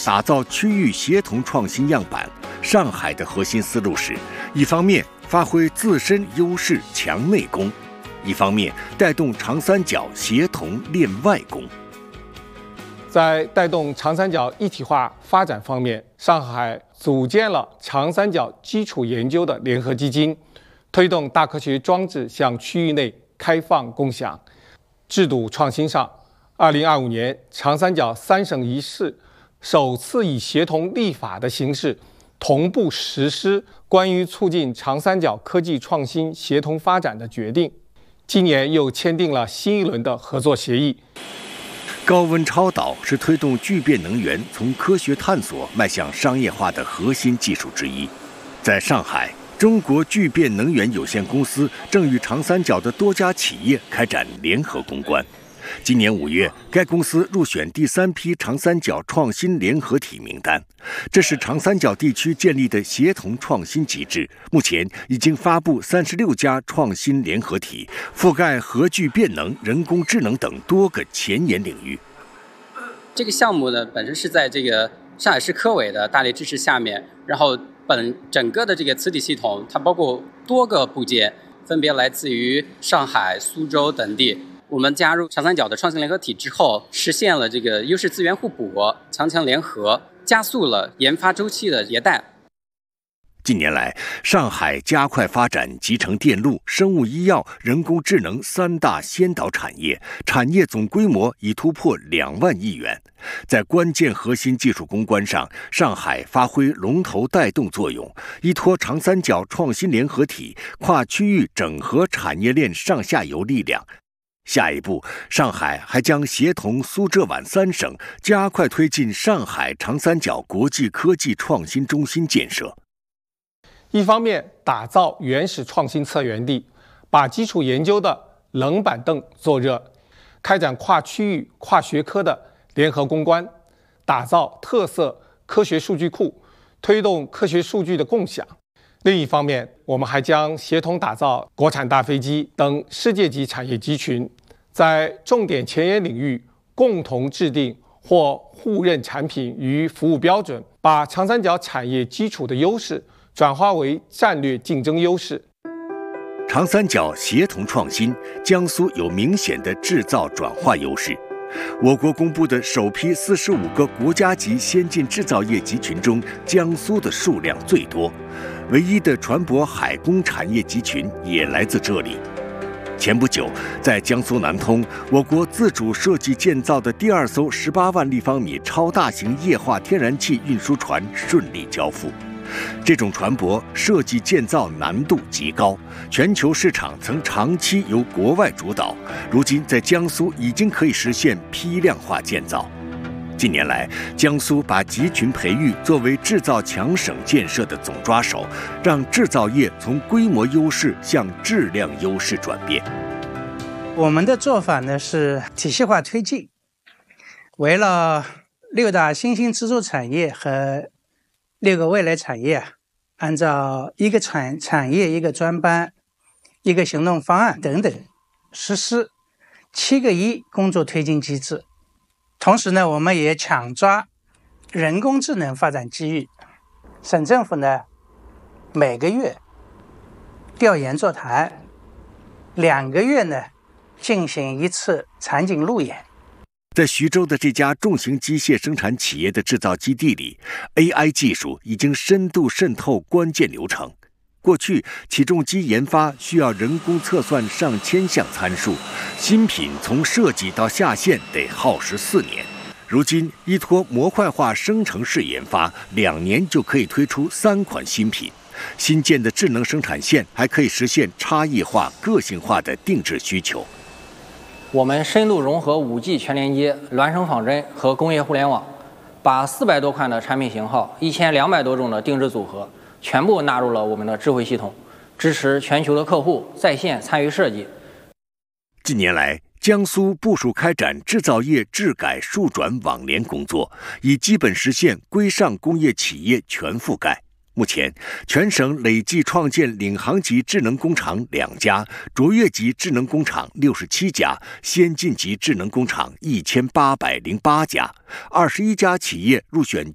打造区域协同创新样板。上海的核心思路是，一方面发挥自身优势强内功，一方面带动长三角协同练外功。 在带动长三角一体化发展方面，上海组建了长三角基础研究的联合基金，推动大科学装置向区域内开放共享。制度创新上，2025年长三角3省1市首次以协同立法的形式同步实施关于促进长三角科技创新协同发展的决定。今年又签订了新一轮的合作协议。 高温超导是推动聚变能源从科学探索迈向商业化的核心技术之一。在上海，中国聚变能源有限公司正与长三角的多家企业开展联合攻关。今年5月，该公司入选第3批长三角创新联合体名单。这是长三角地区建立的协同创新机制，目前已经发布36家创新联合体，覆盖核聚变能、人工智能等多个前沿领域。 这个项目呢，本身是在这个上海市科委的大力支持下面，然后整个的这个磁体系统，它包括多个部件，分别来自于上海、苏州等地。我们加入长三角的创新联合体之后，实现了这个优势资源互补、强强联合，加速了研发周期的迭代。 近年来，上海加快发展集成电路、生物医药、人工智能3大先导产业，产业总规模已突破2万亿元。在关键核心技术攻关上，上海发挥龙头带动作用，依托长三角创新联合体，跨区域整合产业链上下游力量。下一步，上海还将协同苏浙皖3省，加快推进上海长三角国际科技创新中心建设。 一方面打造原始创新策源地，把基础研究的冷板凳坐热，开展跨区域、跨学科的联合攻关，打造特色科学数据库，推动科学数据的共享。另一方面，我们还将协同打造国产大飞机等世界级产业集群，在重点前沿领域共同制定或互认产品与服务标准，把长三角产业基础的优势转化为战略竞争优势。 长三角协同创新，江苏有明显的制造转化优势。我国公布的首批45个国家级先进制造业集群中，江苏的数量最多，唯一的船舶海工产业集群也来自这里。前不久，在江苏南通，我国自主设计建造的第2艘18万立方米超大型液化天然气运输船顺利交付。这种船舶设计建造难度极高，全球市场曾长期由国外主导，如今在江苏已经可以实现批量化建造。近年来，江苏把集群培育作为制造强省建设的总抓手，让制造业从规模优势向质量优势转变。 我们的做法呢是体系化推进，围绕6大新兴支柱产业和6个未来产业，按照一个产业一个专班、一个行动方案等等，实施7个1工作推进机制。同时呢，我们也抢抓人工智能发展机遇。省政府呢，每个月调研座谈，2个月呢进行1次场景路演。 在徐州的这家重型机械生产企业的制造基地里， AI 技术已经深度渗透关键流程。过去，起重机研发需要人工测算上千项参数，新品从设计到下线得耗时4年。如今，依托模块化生成式研发，2年就可以推出3款新品。新建的智能生产线还可以实现差异化、个性化的定制需求。 我们深度融合5G 全连接、孪生仿真和工业互联网，把400多款的产品型号、1200多种的定制组合全部纳入了我们的智慧系统，支持全球的客户在线参与设计。 近年来，江苏部署开展制造业质改数转网联工作，已基本实现规上工业企业全覆盖。目前，全省累计创建领航级智能工厂2家，卓越级智能工厂67家，先进级智能工厂1808家，21家企业入选